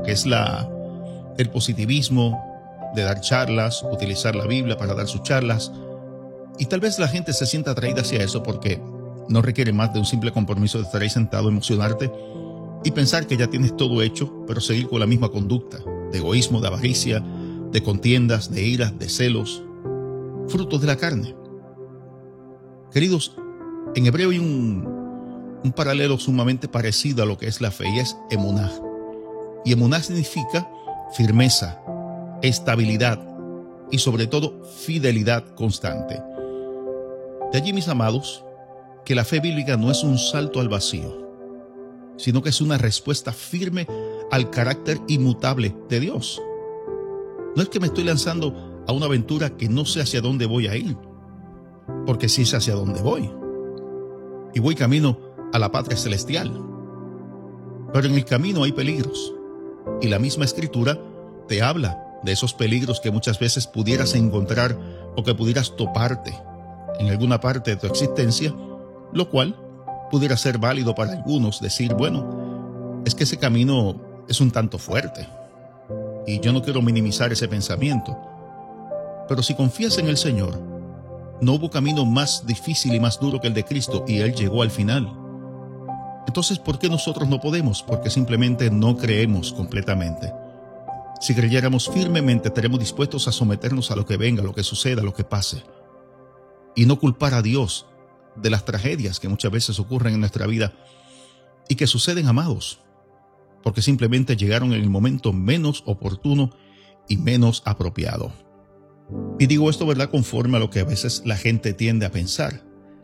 que es el positivismo, de dar charlas, utilizar la Biblia para dar sus charlas. Y tal vez la gente se sienta atraída hacia eso porque no requiere más de un simple compromiso de estar ahí sentado, emocionarte y pensar que ya tienes todo hecho, pero seguir con la misma conducta de egoísmo, de avaricia, de contiendas, de iras, de celos, frutos de la carne. Queridos, en hebreo hay un paralelo sumamente parecido a lo que es la fe y es emuná. Y emuná significa firmeza, estabilidad y sobre todo fidelidad constante. De allí, mis amados, que la fe bíblica no es un salto al vacío, sino que es una respuesta firme al carácter inmutable de Dios. No es que me estoy lanzando a una aventura que no sé hacia dónde voy a ir, porque sí sé hacia dónde voy. Y voy camino a la patria celestial. Pero en el camino hay peligros. Y la misma Escritura te habla de esos peligros que muchas veces pudieras encontrar o que pudieras toparte en alguna parte de tu existencia, lo cual pudiera ser válido para algunos decir, bueno, es que ese camino es un tanto fuerte y yo no quiero minimizar ese pensamiento. Pero si confías en el Señor, no hubo camino más difícil y más duro que el de Cristo y Él llegó al final. Entonces, ¿por qué nosotros no podemos? Porque simplemente no creemos completamente. Si creyéramos firmemente, estaremos dispuestos a someternos a lo que venga, a lo que suceda, a lo que pase. Y no culpar a Dios de las tragedias que muchas veces ocurren en nuestra vida y que suceden, amados, porque simplemente llegaron en el momento menos oportuno y menos apropiado. Y digo esto, ¿verdad?, conforme a lo que a veces la gente tiende a pensar.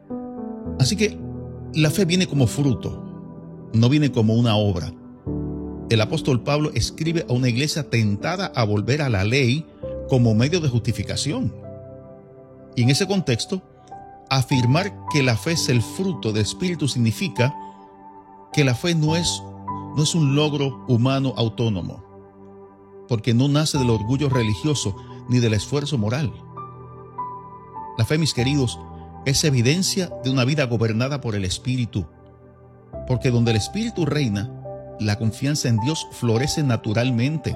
Así que la fe viene como fruto, no viene como una obra. El apóstol Pablo escribe a una iglesia tentada a volver a la ley como medio de justificación. Y en ese contexto, afirmar que la fe es el fruto del Espíritu significa que la fe no es un logro humano autónomo, porque no nace del orgullo religioso ni del esfuerzo moral. La fe, mis queridos, es evidencia de una vida gobernada por el Espíritu, porque donde el Espíritu reina, la confianza en Dios florece naturalmente.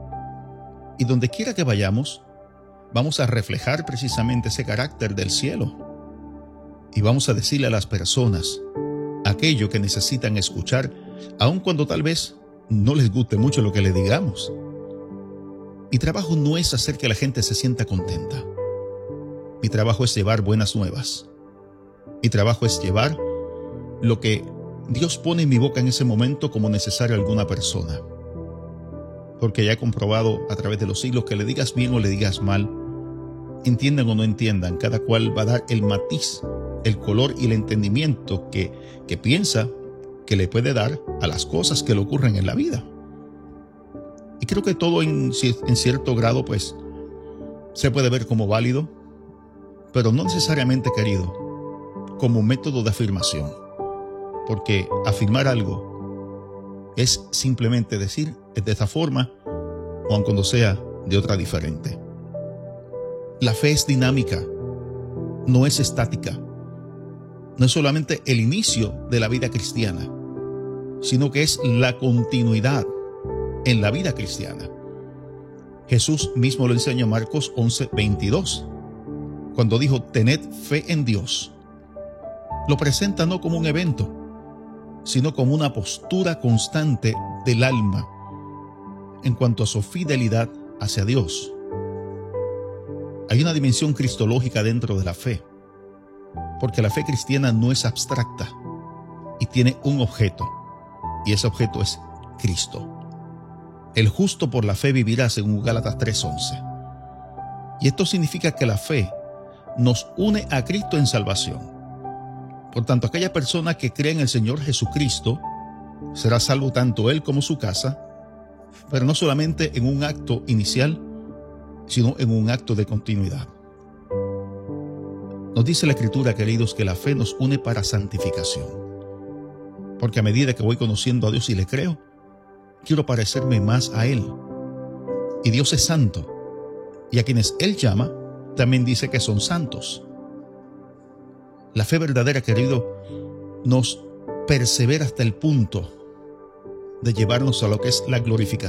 Y donde quiera que vayamos, vamos a reflejar precisamente ese carácter del cielo. Y vamos a decirle a las personas aquello que necesitan escuchar, aun cuando tal vez no les guste mucho lo que le digamos. Mi trabajo no es hacer que la gente se sienta contenta. Mi trabajo es llevar buenas nuevas. Mi trabajo es llevar lo que Dios pone en mi boca en ese momento como necesario a alguna persona. Porque ya he comprobado a través de los siglos que le digas bien o le digas mal, entiendan o no entiendan, cada cual va a dar el matiz, el color y el entendimiento que piensa que le puede dar a las cosas que le ocurren en la vida. Y creo que todo en cierto grado pues se puede ver como válido, pero no necesariamente, querido, como método de afirmación. Porque afirmar algo es simplemente decir es de esta forma, o aun cuando sea de otra diferente. La fe es dinámica, no es estática. No es solamente el inicio de la vida cristiana, sino que es la continuidad en la vida cristiana. Jesús mismo lo enseñó en Marcos 11:22, cuando dijo, tened fe en Dios. Lo presenta no como un evento, sino como una postura constante del alma en cuanto a su fidelidad hacia Dios. Hay una dimensión cristológica dentro de la fe, porque la fe cristiana no es abstracta y tiene un objeto, y ese objeto es Cristo. El justo por la fe vivirá, según Gálatas 3:11. Y esto significa que la fe nos une a Cristo en salvación. Por tanto, aquella persona que cree en el Señor Jesucristo será salvo tanto él como su casa, pero no solamente en un acto inicial, sino en un acto de continuidad. Nos dice la Escritura, queridos, que la fe nos une para santificación. Porque a medida que voy conociendo a Dios y le creo, quiero parecerme más a Él. Y Dios es santo, y a quienes Él llama, también dice que son santos. La fe verdadera, querido, nos persevera hasta el punto de llevarnos a lo que es la glorificación